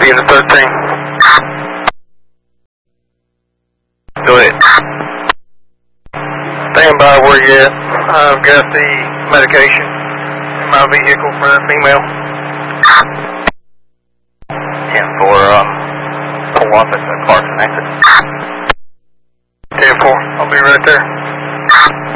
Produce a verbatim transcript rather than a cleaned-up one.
Unit thirteen. Go ahead. Stand by where you at. I've got the medication in my vehicle for that female. ten four, um, pull off at the Clarkson exit. ten four, I'll be right there.